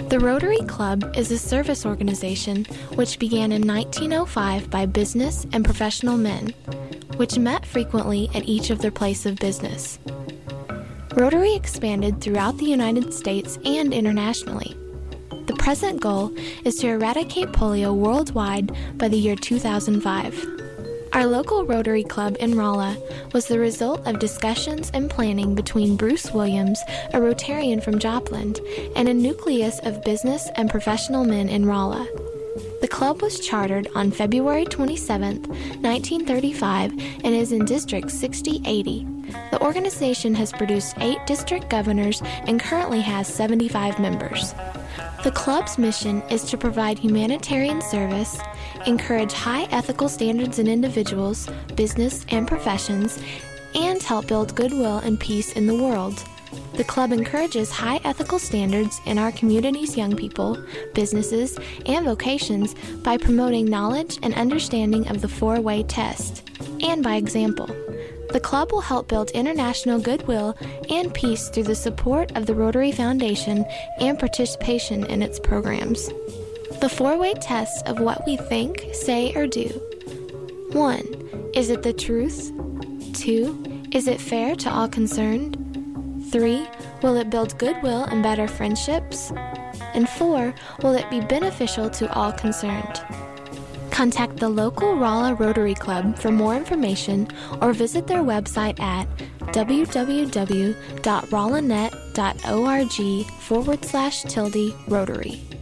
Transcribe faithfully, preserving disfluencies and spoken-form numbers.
The Rotary Club is a service organization which began in nineteen oh five by business and professional men, which met frequently at each of their place of business. Rotary expanded throughout the United States and internationally. The present goal is to eradicate polio worldwide by the year two thousand five. Our local Rotary Club in Rolla was the result of discussions and planning between Bruce Williams, a Rotarian from Joplin, and a nucleus of business and professional men in Rolla. The club was chartered on February twenty-seventh, nineteen thirty-five, and is in District sixty eighty. The organization has produced eight district governors and currently has seventy-five members. The club's mission is to provide humanitarian service, encourage high ethical standards in individuals, business, and professions, and help build goodwill and peace in the world. The club encourages high ethical standards in our community's young people, businesses, and vocations by promoting knowledge and understanding of the four-way test, and by example. The club will help build international goodwill and peace through the support of the Rotary Foundation and participation in its programs. The four-way test of what we think, say, or do. One, is it the truth? Two, is it fair to all concerned? Three, will it build goodwill and better friendships? And four, will it be beneficial to all concerned? Contact the local Rolla Rotary Club for more information or visit their website at www.rollanet.org forward slash tilde Rotary.